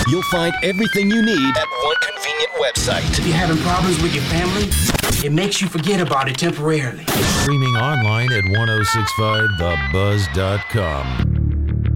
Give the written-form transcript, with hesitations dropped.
You'll find everything you need at one convenient website. If you're having problems with your family, it makes you forget about it temporarily. Streaming online at 1065thebuzz.com.